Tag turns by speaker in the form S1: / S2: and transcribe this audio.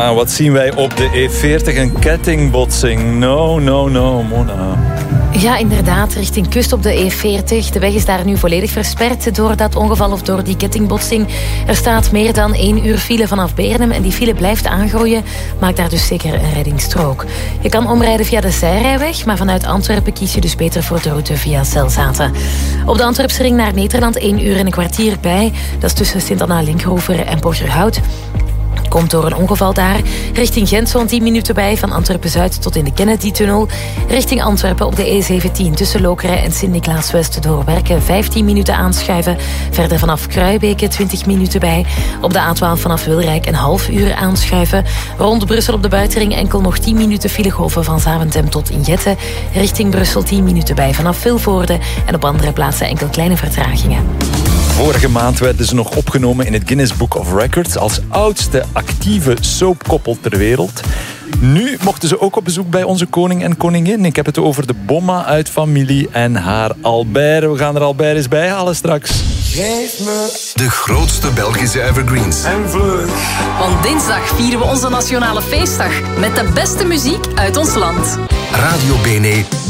S1: Ja, wat zien wij op de E40? Een kettingbotsing. No, Mona.
S2: Ja, inderdaad, richting kust op de E40. De weg is daar nu volledig versperd door dat ongeval of door die kettingbotsing. Er staat meer dan 1 uur file vanaf Bernum en die file blijft aangroeien. Maak daar dus zeker een reddingsstrook. Je kan omrijden via de zijrijweg, maar vanuit Antwerpen kies je dus beter voor de route via Zelzaten. Op de Antwerpse ring naar Nederland 1 uur en een kwartier bij. Dat is tussen Sint-Anna-Linkhoever en Borgerhout. Komt door een ongeval daar. Richting Gent zo'n 10 minuten bij. Van Antwerpen-Zuid tot in de Kennedy-tunnel. Richting Antwerpen op de E17 tussen Lokeren en Sint-Niklaas-West door Werken 15 minuten aanschuiven. Verder vanaf Kruibeke 20 minuten bij. Op de A12 vanaf Wilrijk een half uur aanschuiven. Rond Brussel op de buitenring enkel nog 10 minuten filegolven van Zaventem tot in Jette. Richting Brussel 10 minuten bij vanaf Vilvoorde. En op andere plaatsen enkel kleine vertragingen.
S1: Vorige maand werden ze nog opgenomen in het Guinness Book of Records als oudste actieve soapkoppel ter wereld. Nu mochten ze ook op bezoek bij onze koning en koningin. Ik heb het over de Bomma uit familie en haar Albert. We gaan er Albert eens bij halen straks.
S3: Geef me
S4: de grootste Belgische evergreens.
S3: en vlug.
S5: Want dinsdag vieren we onze nationale feestdag met de beste muziek uit ons land.
S4: Radio Bene